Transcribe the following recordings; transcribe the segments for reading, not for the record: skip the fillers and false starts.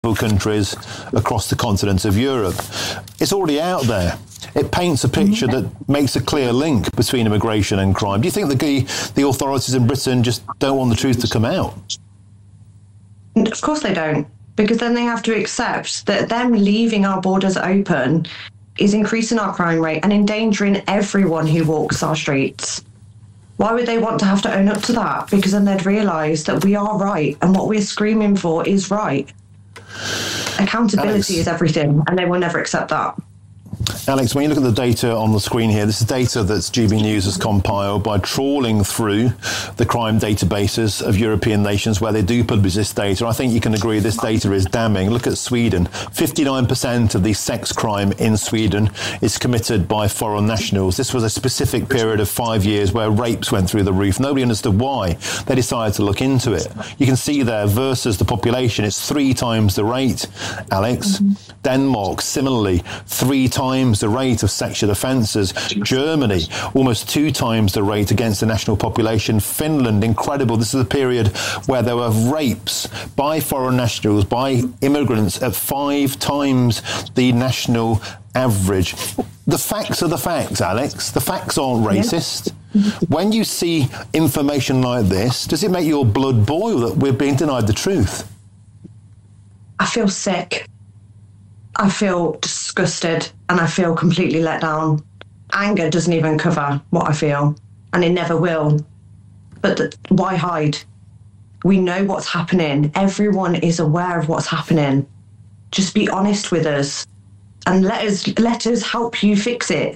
countries across the continent of Europe. It's already out there. It paints a picture that makes a clear link between immigration and crime. Do you think the authorities in Britain just don't want the truth to come out? Of course they don't, because then they have to accept that them leaving our borders open is increasing our crime rate and endangering everyone who walks our streets. Why would they want to have to own up to that? Because then they'd realise that we are right and what we're screaming for is right. Accountability is everything, and they will never accept that. Alex, when you look at the data on the screen here, this is data that GB News has compiled by trawling through the crime databases of European nations where they do publish this data. I think you can agree this data is damning. Look at Sweden. 59% of the sex crime in Sweden is committed by foreign nationals. This was a specific period of 5 years where rapes went through the roof. Nobody understood why. They decided to look into it. You can see there versus the population, it's 3 times the rate, Alex. Denmark, similarly, 3 times the rate of sexual offences. Germany, almost 2 times the rate against the national population. Finland, incredible. This is a period where there were rapes by foreign nationals, by immigrants at 5 times the national average. The facts are the facts, Alex. The facts aren't racist. When you see information like this, does it make your blood boil that we're being denied the truth? I feel sick. I feel disgusted, and I feel completely let down. Anger doesn't even cover what I feel, and it never will. But why hide? We know what's happening. Everyone is aware of what's happening. Just be honest with us, and let us help you fix it.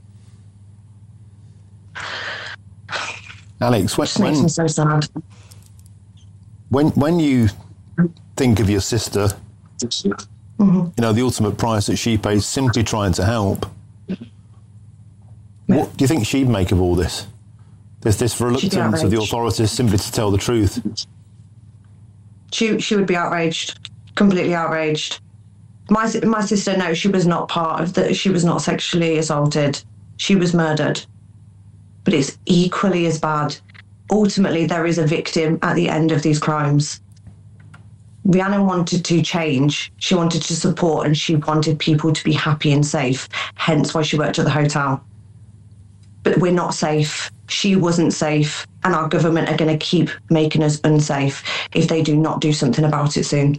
Alex, Makes me so sad. When you think of your sister, you know, the ultimate price that she pays simply trying to help. What do you think she'd make of all this? There's this reluctance of the authorities simply to tell the truth. She would be outraged, completely outraged. My sister, no, she was not part of that. She was not sexually assaulted. She was murdered. But it's equally as bad. Ultimately, there is a victim at the end of these crimes. Rhiannon wanted to change. She wanted to support, and she wanted people to be happy and safe, hence why she worked at the hotel. But we're not safe. She wasn't safe, and our government are going to keep making us unsafe if they do not do something about it soon.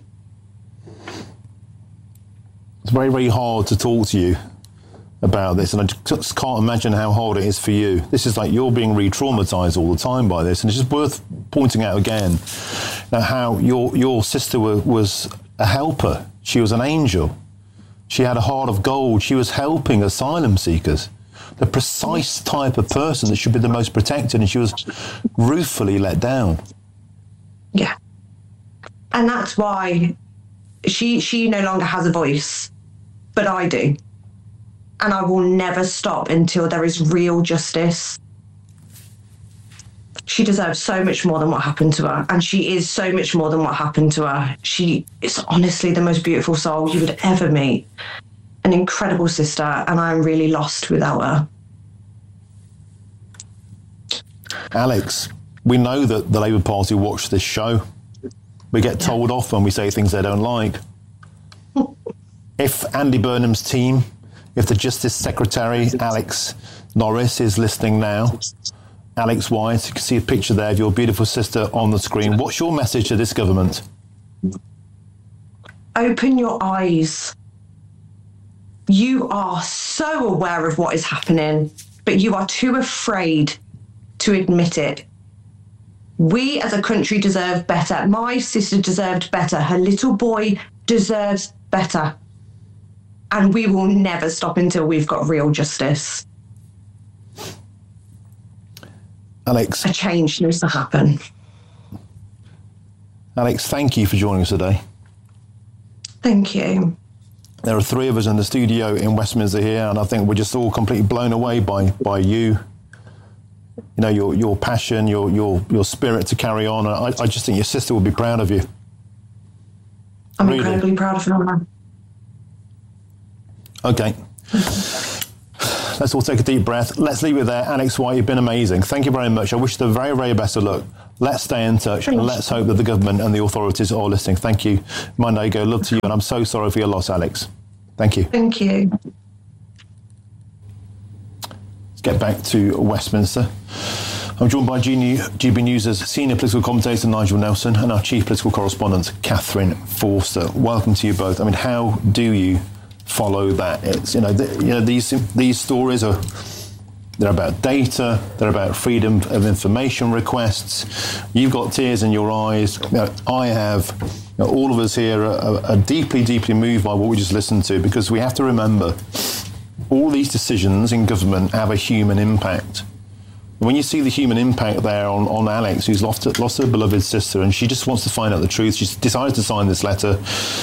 It's very, very hard to talk to you about this, and I just can't imagine how hard it is for you. This is like you're being re-traumatised all the time by this, and it's just worth pointing out again how your sister was a helper. She was an angel. She had a heart of gold. She was helping asylum seekers, the precise type of person that should be the most protected, and she was ruefully let down. Yeah. And that's why she no longer has a voice, but I do. And I will never stop until there is real justice. She deserves so much more than what happened to her. And she is so much more than what happened to her. She is honestly the most beautiful soul you would ever meet. An incredible sister, and I'm really lost without her. Alex, we know that the Labour Party watch this show. We get told off when we say things they don't like. If Andy Burnham's team, if the Justice Secretary, Alex Norris, is listening now, Alex White, you can see a picture there of your beautiful sister on the screen. What's your message to this government? Open your eyes. You are so aware of what is happening, but you are too afraid to admit it. We as a country deserve better. My sister deserved better. Her little boy deserves better. And we will never stop until we've got real justice. Alex. A change needs to happen. Alex, thank you for joining us today. Thank you. There are 3 of us in the studio in Westminster here, and I think we're just all completely blown away by you. You know, your passion, your spirit to carry on. I just think your sister will be proud of you. I'm incredibly proud of her. Okay. Let's all take a deep breath. Let's leave it there. Alex White, you've been amazing. Thank you very much. I wish you the very, very best of luck. Let's stay in touch and let's hope that the government and the authorities are listening. Thank you. Mondago, love to you, and I'm so sorry for your loss, Alex. Thank you. Thank you. Let's get back to Westminster. I'm joined by GB News' senior political commentator Nigel Nelson and our chief political correspondent Catherine Forster. Welcome to you both. I mean, how do you follow that? It's these stories they're about data, they're about freedom of information requests. You've got tears in your eyes. I have. All of us here are deeply, deeply moved by what we just listened to, because we have to remember all these decisions in government have a human impact. When you see the human impact there on Alex, who's lost her beloved sister, and she just wants to find out the truth. She's decided to sign this letter.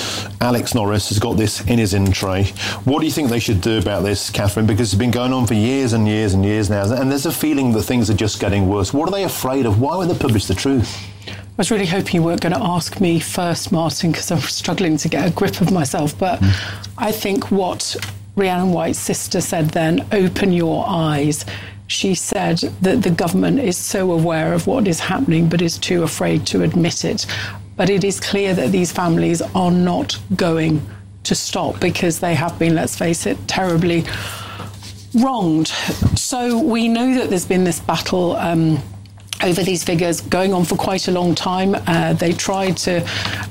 Alex Norris has got this in his in tray. What do you think they should do about this, Catherine? Because it's been going on for years and years and years now, and there's a feeling that things are just getting worse. What are they afraid of? Why won't they publish the truth? I was really hoping you weren't going to ask me first, Martin, because I'm struggling to get a grip of myself. But I think what Rhiannon White's sister said then, open your eyes. She said that the government is so aware of what is happening but is too afraid to admit it. But it is clear that these families are not going to stop, because they have been, let's face it, terribly wronged. So we know that there's been this battle over these figures going on for quite a long time. They tried to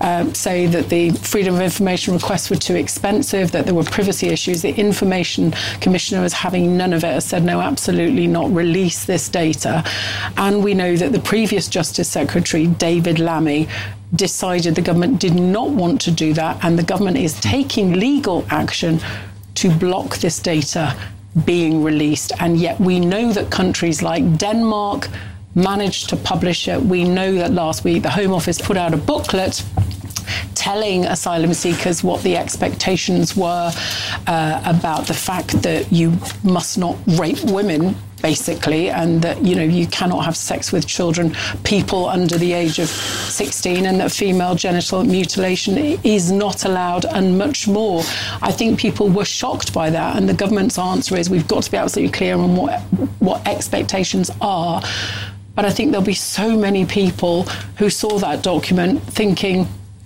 say that the Freedom of Information requests were too expensive, that there were privacy issues. The Information Commissioner, as having none of it, has said, no, absolutely not, release this data. And we know that the previous Justice Secretary, David Lammy, decided the government did not want to do that, and the government is taking legal action to block this data being released. And yet we know that countries like Denmark managed to publish it. We know that last week the Home Office put out a booklet telling asylum seekers what the expectations were about the fact that you must not rape women, basically, and that, you cannot have sex with children, people under the age of 16, and that female genital mutilation is not allowed, and much more. I think people were shocked by that, and the government's answer is we've got to be absolutely clear on what expectations are. But I think there'll be so many people who saw that document thinking,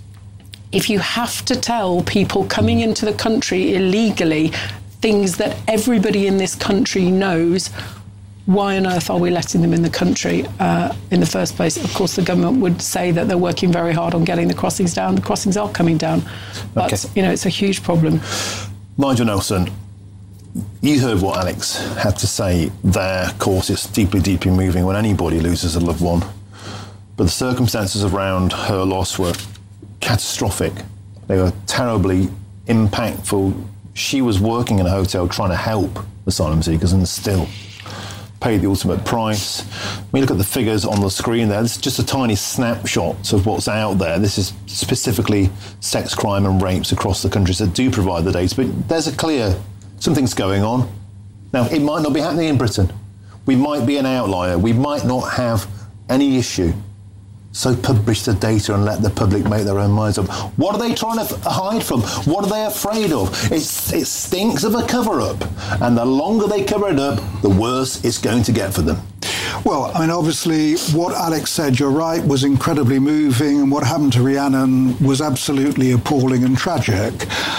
if you have to tell people coming into the country illegally things that everybody in this country knows, why on earth are we letting them in the country in the first place? Of course, the government would say that they're working very hard on getting the crossings down. The crossings are coming down. But, it's a huge problem. Nigel Nelson, you heard what Alex had to say there. Of course, it's deeply, deeply moving when anybody loses a loved one. But the circumstances around her loss were catastrophic. They were terribly impactful. She was working in a hotel trying to help asylum seekers and still paid the ultimate price. When you look at the figures on the screen there, this is just a tiny snapshot of what's out there. This is specifically sex crime and rapes across the countries that do provide the data. But there's a clear, something's going on. Now, it might not be happening in Britain. We might be an outlier. We might not have any issue. So publish the data and let the public make their own minds up. What are they trying to hide from? What are they afraid of? It stinks of a cover-up. And the longer they cover it up, the worse it's going to get for them. Well, obviously, what Alex said, you're right, was incredibly moving, and what happened to Rhiannon was absolutely appalling and tragic.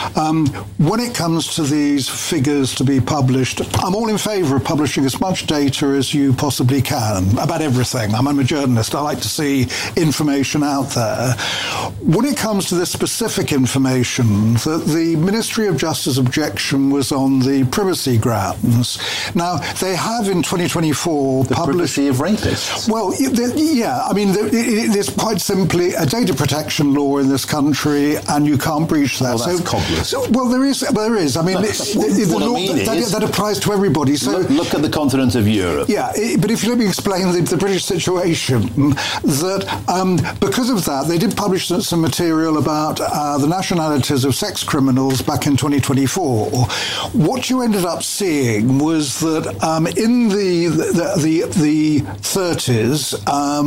When it comes to these figures to be published, I'm all in favour of publishing as much data as you possibly can about everything. I'm a journalist. I like to see information out there. When it comes to this specific information, the Ministry of Justice objection was on the privacy grounds. Now, they have in 2024 published of rapists. Well, there's quite simply a data protection law in this country, and you can't breach that. Well, that's cobblers. There is. The law that applies to everybody. So look at the continent of Europe. Yeah, but if you let me explain the British situation, that because of that, they did publish some material about the nationalities of sex criminals back in 2024. What you ended up seeing was that in the the 30s,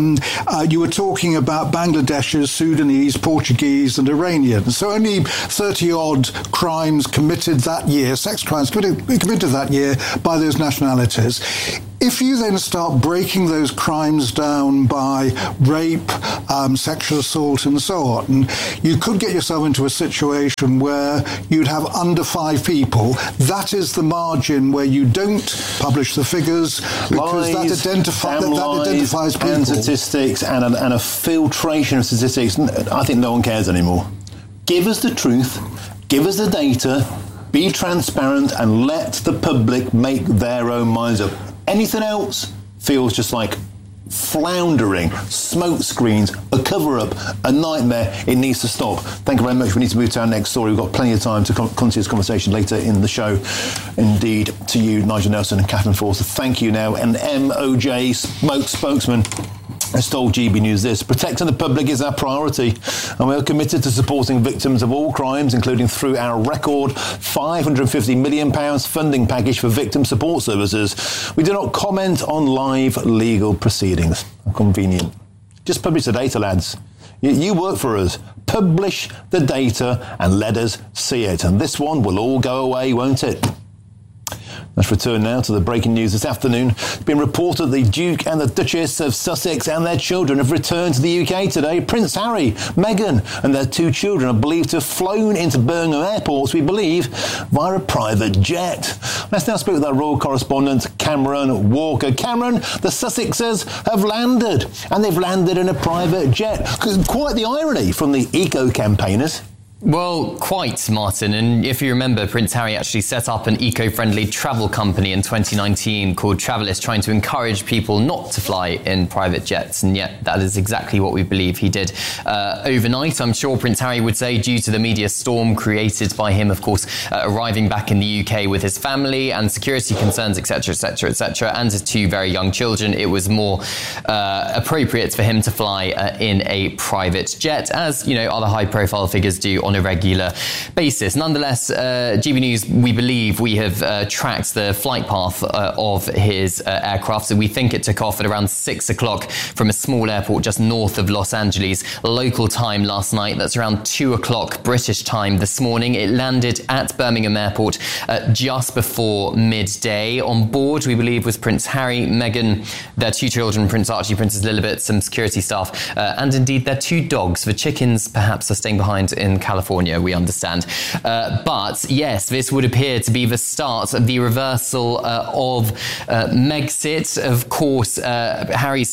you were talking about Bangladeshis, Sudanese, Portuguese and Iranians. So only 30-odd crimes committed that year, sex crimes committed that year by those nationalities. If you then start breaking those crimes down by rape, sexual assault and so on, you could get yourself into a situation where you'd have under 5 people. That is the margin where you don't publish the figures because that identifies people. And statistics and a filtration of statistics. I think no one cares anymore. Give us the truth, give us the data, be transparent and let the public make their own minds up. Anything else feels just like floundering, smoke screens, a cover-up, a nightmare. It needs to stop. Thank you very much. We need to move to our next story. We've got plenty of time to continue this conversation later in the show. Indeed, to you, Nigel Nelson and Catherine Forster. Thank you now. And MOJ spokesman has told GB News this: protecting the public is our priority, and we are committed to supporting victims of all crimes, including through our record £550 million funding package for victim support services. We do not comment on live legal proceedings. Convenient. Just publish the data, lads. You work for us. Publish the data and let us see it. And this one will all go away, won't it? Let's return now to the breaking news this afternoon. It's been reported the Duke and the Duchess of Sussex and their children have returned to the UK today. Prince Harry, Meghan and their 2 children are believed to have flown into Birmingham airports, we believe, via a private jet. Let's now speak with our royal correspondent, Cameron Walker. Cameron, the Sussexes have landed, and they've landed in a private jet. Quite the irony from the eco-campaigners. Well, quite, Martin. And if you remember, Prince Harry actually set up an eco-friendly travel company in 2019 called Travelist, trying to encourage people not to fly in private jets. And yet that is exactly what we believe he did overnight. I'm sure Prince Harry would say, due to the media storm created by him, of course, arriving back in the UK with his family and security concerns, etc., etc., etc., and his 2 very young children, it was more appropriate for him to fly in a private jet, as, you know, other high-profile figures do on a regular basis. Nonetheless, GB News, we believe we have tracked the flight path of his aircraft. So we think it took off at around 6 o'clock from a small airport just north of Los Angeles, local time last night. That's around 2 o'clock British time this morning. It landed at Birmingham Airport just before midday. On board, we believe, was Prince Harry, Meghan, their 2 children, Prince Archie, Princess Lilibet, some security staff, and indeed their 2 dogs. The chickens perhaps are staying behind in California, we understand. But yes, this would appear to be the start of the reversal of Megxit. Of course, Harry's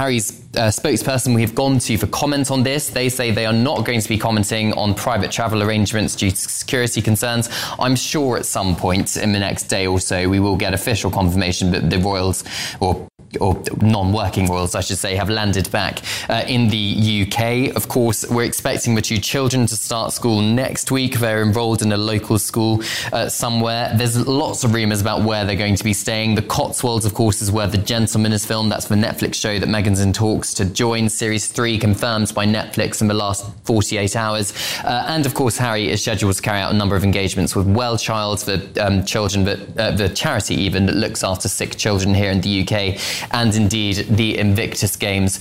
spokesperson we have gone to for comment on this. They say they are not going to be commenting on private travel arrangements due to security concerns. I'm sure at some point in the next day or so we will get official confirmation that the royals, or non-working royals, I should say, have landed back in the UK. Of course, we're expecting the 2 children to start school next week. They're enrolled in a local school somewhere. There's lots of rumours about where they're going to be staying. The Cotswolds, of course, is where The Gentleman is filmed. That's the Netflix show that Meghan's in talks to join. Series 3 confirmed by Netflix in the last 48 hours. And, of course, Harry is scheduled to carry out a number of engagements with Wellchild, the children, the charity even, that looks after sick children here in the UK, and indeed the Invictus Games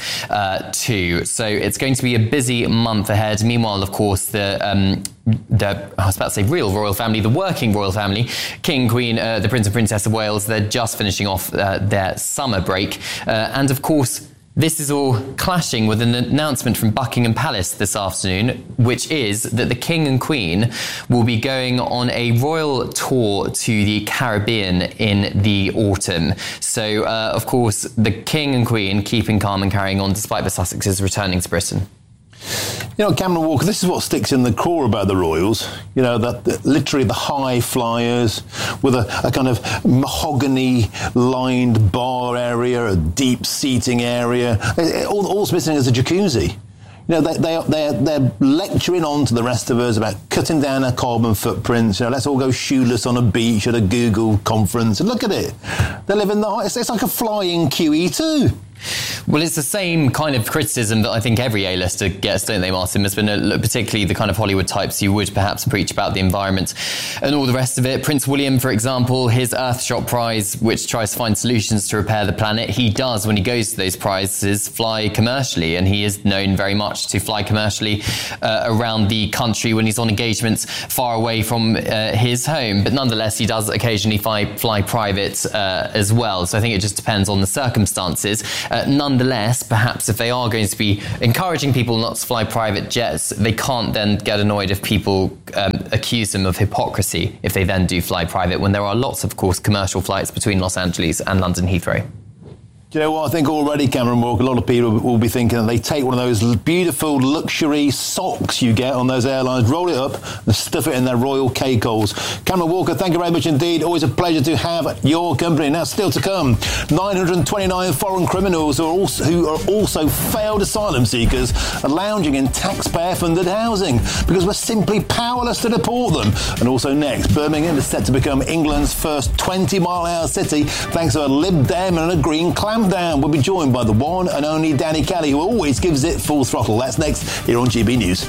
too. So it's going to be a busy month ahead. Meanwhile, of course, I was about to say real royal family, the working royal family, King, Queen, the Prince and Princess of Wales, they're just finishing off their summer break. And of course, this is all clashing with an announcement from Buckingham Palace this afternoon, which is that the King and Queen will be going on a royal tour to the Caribbean in the autumn. So, of course, the King and Queen keeping calm and carrying on despite the Sussexes returning to Britain. You know, Cameron Walker, this is what sticks in the craw about the royals. You know, that literally the high flyers with a kind of mahogany-lined bar area, a deep seating area. All's missing is a jacuzzi. You know, they're lecturing on to the rest of us about cutting down our carbon footprints. You know, let's all go shoeless on a beach at a Google conference. And look at it. They live in it's like a flying QE2. Well, it's the same kind of criticism that I think every A-lister gets, don't they, Martin? There's been particularly the kind of Hollywood types who would perhaps preach about the environment and all the rest of it. Prince William, for example, his Earthshot Prize, which tries to find solutions to repair the planet, he does, when he goes to those prizes, fly commercially, and he is known very much to fly commercially around the country when he's on engagements far away from his home. But nonetheless, he does occasionally fly private as well. So I think it just depends on the circumstances. Nonetheless, perhaps if they are going to be encouraging people not to fly private jets, they can't then get annoyed if people accuse them of hypocrisy if they then do fly private, when there are lots, of course, commercial flights between Los Angeles and London Heathrow. Do you know what? I think already, Cameron Walker, a lot of people will be thinking that they take one of those beautiful luxury socks you get on those airlines, roll it up and stuff it in their royal cake holes. Cameron Walker, thank you very much indeed. Always a pleasure to have your company. Now, still to come, 929 foreign criminals who are also failed asylum seekers are lounging in taxpayer-funded housing because we're simply powerless to deport them. And also next, Birmingham is set to become England's first 20-mile-an-hour city thanks to a Lib Dem and a Green clamp down. We'll be joined by the one and only Danny Kelly, who always gives it full throttle. That's next here on GB News.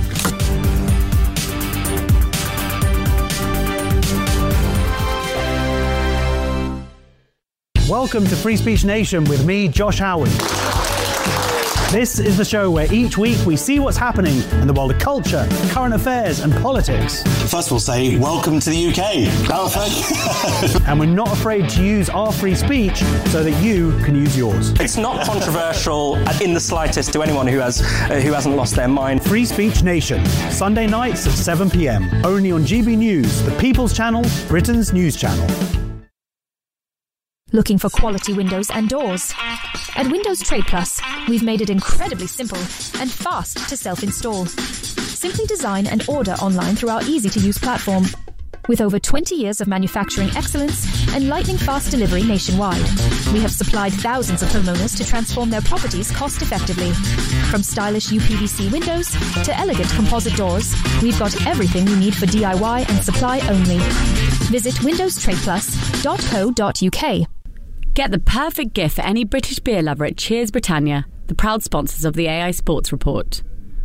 Welcome to Free Speech Nation with me, Josh Howard. This is the show where each week we see what's happening in the world of culture, current affairs and politics. First we'll say, welcome to the UK. Oh, thank you. And we're not afraid to use our free speech so that you can use yours. It's not controversial in the slightest to anyone who hasn't lost their mind. Free Speech Nation, Sunday nights at 7 p.m. Only on GB News, the People's Channel, Britain's news channel. Looking for quality windows and doors? At Windows Trade Plus, we've made it incredibly simple and fast to self-install. Simply design and order online through our easy-to-use platform. With over 20 years of manufacturing excellence and lightning-fast delivery nationwide, we have supplied thousands of homeowners to transform their properties cost-effectively. From stylish UPVC windows to elegant composite doors, we've got everything you need for DIY and supply only. Visit windowstradeplus.co.uk. Get the perfect gift for any British beer lover at Cheers Britannia, the proud sponsors of the AI Sports Report.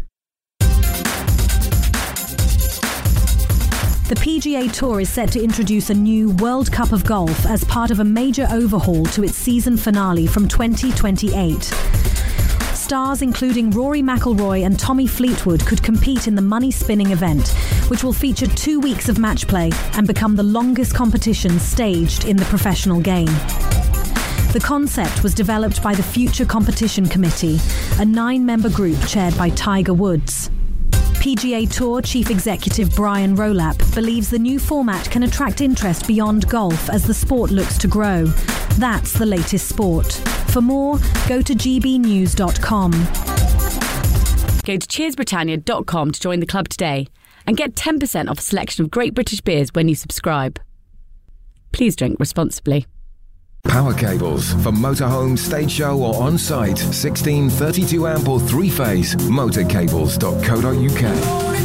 The PGA Tour is set to introduce a new World Cup of Golf as part of a major overhaul to its season finale from 2028. Stars including Rory McIlroy and Tommy Fleetwood could compete in the money-spinning event, which will feature 2 weeks of match play and become the longest competition staged in the professional game. The concept was developed by the Future Competition Committee, a 9-member group chaired by Tiger Woods. PGA Tour Chief Executive Brian Rowlap believes the new format can attract interest beyond golf as the sport looks to grow. That's the latest sport. For more, go to gbnews.com. Go to cheersbritannia.com to join the club today and get 10% off a selection of great British beers when you subscribe. Please drink responsibly. Power cables for motorhome, stage show or on-site. 16, 32 amp or 3-phase. Motorcables.co.uk.